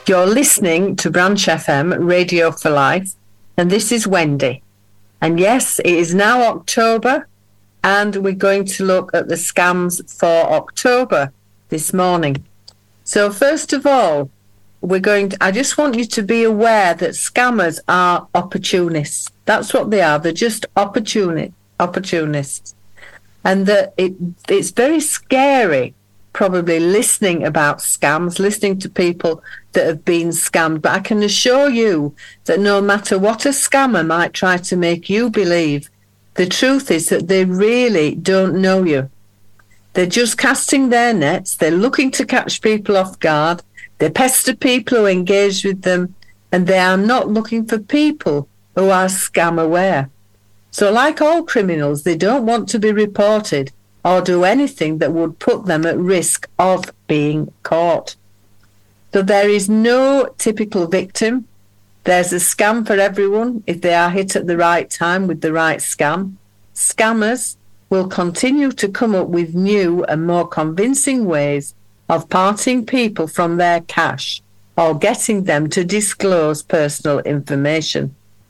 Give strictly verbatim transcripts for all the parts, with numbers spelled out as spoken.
You're listening to Branch F M, Radio for Life, and this is Wendy. And yes, it is now October, and we're going to look at the scams for October this morning. So first of all, we're going to, I just want you to be aware that scammers are opportunists. That's what they are. They're just opportuni- opportunists. And that it it's very scary, probably listening about scams, listening to people that have been scammed. But I can assure you that no matter what a scammer might try to make you believe, the truth is that they really don't know you. They're just casting their nets. They're looking to catch people off guard. They pester people who engage with them, and they are not looking for people who are scam aware. So like all criminals, they don't want to be reported or do anything that would put them at risk of being caught. So there is no typical victim. There's a scam for everyone if they are hit at the right time with the right scam. Scammers will continue to come up with new and more convincing ways of parting people from their cash or getting them to disclose personal information.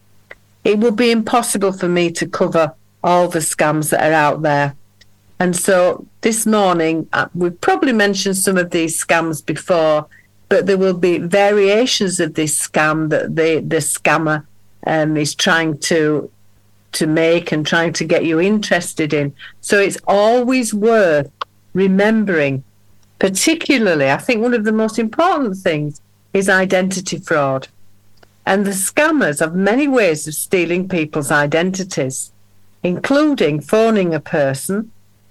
It would be impossible for me to cover all the scams that are out there. And so this morning, uh, we've probably mentioned some of these scams before, but there will be variations of this scam that the, the scammer um, is trying to to make and trying to get you interested in. So it's always worth remembering, particularly, I think one of the most important things is identity fraud. And the scammers have many ways of stealing people's identities, including phoning a person,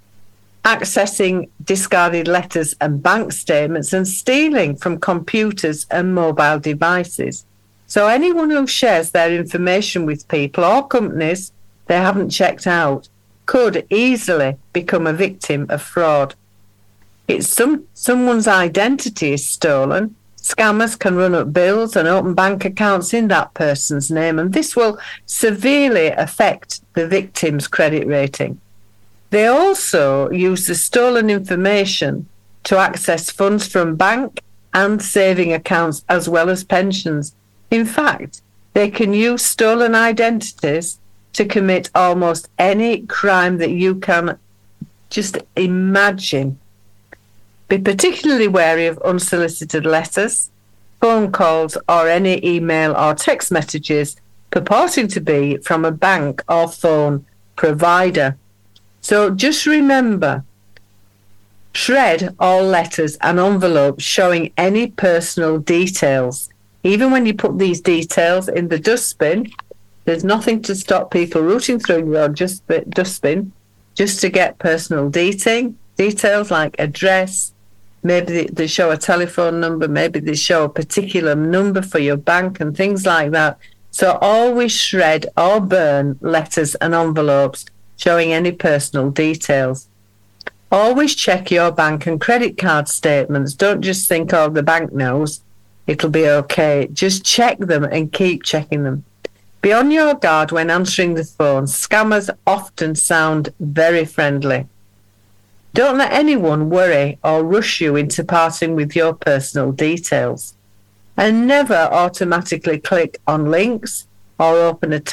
accessing discarded letters and bank statements, and stealing from computers and mobile devices. So anyone who shares their information with people or companies they haven't checked out could easily become a victim of fraud. It's some someone's identity is stolen. Scammers can run up bills and open bank accounts in that person's name, and this will severely affect the victim's credit rating. They also use the stolen information to access funds from bank and saving accounts as well as pensions. In fact, they can use stolen identities to commit almost any crime that you can just imagine. Be particularly wary of unsolicited letters, phone calls, or any email or text messages purporting to be from a bank or phone provider. So just remember, shred all letters and envelopes showing any personal details. Even when you put these details in the dustbin, there's nothing to stop people rooting through your just dustbin just to get personal detail, details like address. Maybe they show a telephone number, maybe they show a particular number for your bank and things like that. So always shred or burn letters and envelopes showing any personal details. Always check your bank and credit card statements. Don't just think, oh, the bank knows, it'll be okay. Just check them and keep checking them. Be on your guard when answering the phone. Scammers often sound very friendly. Don't let anyone worry or rush you into parting with your personal details. And never automatically click on links or open a